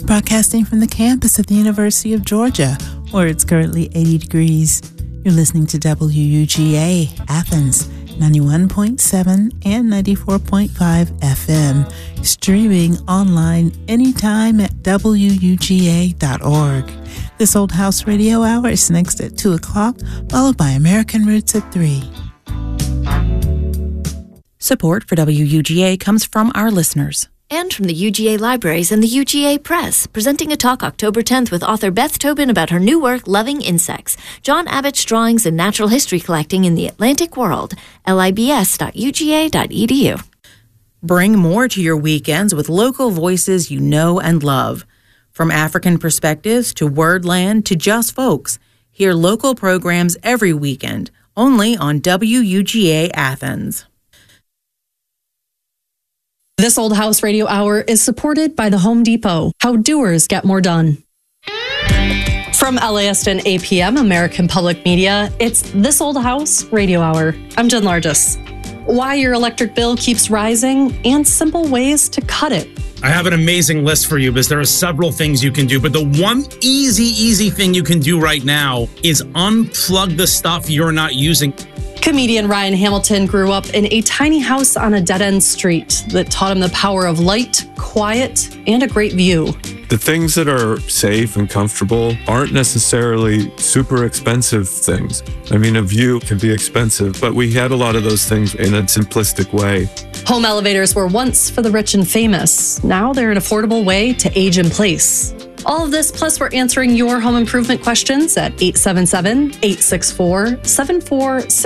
broadcasting from the campus of the University of Georgia, where it's currently 80 degrees. You're listening to WUGA Athens, 91.7 and 94.5 FM, streaming online anytime at WUGA.org. This Old House Radio Hour is next at 2 o'clock, followed by American Roots at 3. Support for WUGA comes from our listeners. And from the UGA Libraries and the UGA Press, presenting a talk October 10th with author Beth Tobin about her new work, Loving Insects, John Abbott's Drawings and Natural History Collecting in the Atlantic World, libs.uga.edu. Bring more to your weekends with local voices you know and love. From African perspectives to Wordland to Just Folks, hear local programs every weekend, only on WUGA Athens. This Old House Radio Hour is supported by the Home Depot. How doers get more done. From LAist and APM, American Public Media, it's This Old House Radio Hour. I'm Jen Largis. Why your electric bill keeps rising and simple ways to cut it. I have an amazing list for you because there are several things you can do, but the one easy thing you can do right now is unplug the stuff you're not using. Comedian Ryan Hamilton grew up in a tiny house on a dead-end street that taught him the power of light, quiet, and a great view. The things that are safe and comfortable aren't necessarily super expensive things. I mean, a view can be expensive, but we had a lot of those things in a simplistic way. Home elevators were once for the rich and famous. Now they're an affordable way to age in place. All of this, plus we're answering your home improvement questions at 877-864-7464.